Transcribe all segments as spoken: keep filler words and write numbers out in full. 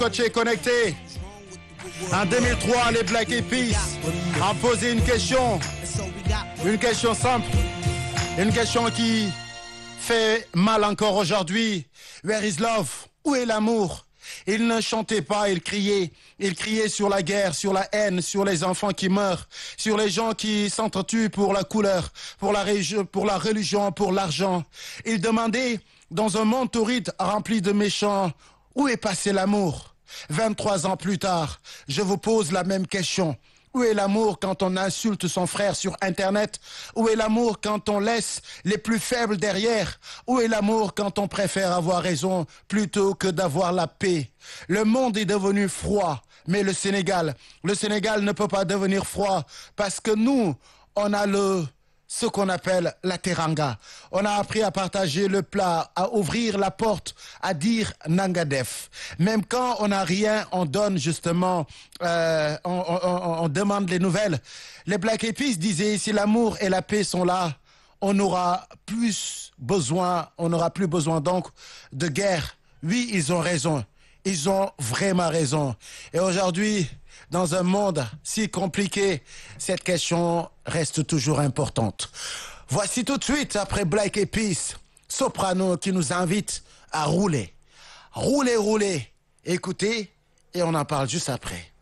Scotché connecté. En deux mille trois, les Black Eyed Peas ont posé une question, une question simple, une question qui fait mal encore aujourd'hui. Where is love? Où est l'amour? Ils ne chantaient pas, ils criaient. Ils criaient sur la guerre, sur la haine, sur les enfants qui meurent, sur les gens qui s'entretuent pour la couleur, pour la, régi- pour la religion, pour l'argent. Ils demandaient, dans un monde torride rempli de méchants, où est passé l'amour? vingt-trois ans plus tard, je vous pose la même question. Où est l'amour quand on insulte son frère sur Internet? Où est l'amour quand on laisse les plus faibles derrière? Où est l'amour quand on préfère avoir raison plutôt que d'avoir la paix? Le monde est devenu froid, mais le Sénégal, le Sénégal ne peut pas devenir froid parce que nous, on a le... ce qu'on appelle la teranga. On a appris à partager le plat, à ouvrir la porte, à dire nangadef. Même quand on n'a rien, on donne justement, euh, on, on, on demande les nouvelles. Les Black Eyed Peas disaient, si l'amour et la paix sont là, on aura plus besoin, on n'aura plus besoin donc de guerre. Oui, ils ont raison. Ils ont vraiment raison. Et aujourd'hui, dans un monde si compliqué, cette question reste toujours importante. Voici tout de suite, après Black Eyed Peas, Soprano qui nous invite à rouler. Rouler, rouler. Écoutez, et on en parle juste après.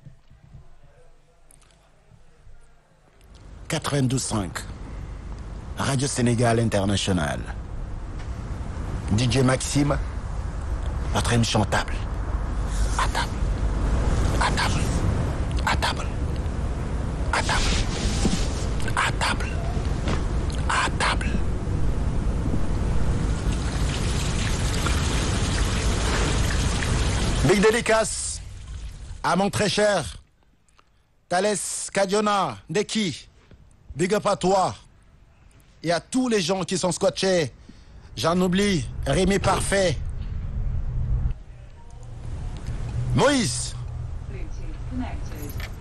quatre-vingt-douze virgule cinq, Radio Sénégal International. D J Maxime, notre émission table. À table. À table. À table. À table. À table. À table. Big dédicace à mon très cher Thalès Kadiona Ndeki. Big up à toi et à tous les gens qui sont scotchés. J'en oublie Rémi Parfait, Moïse,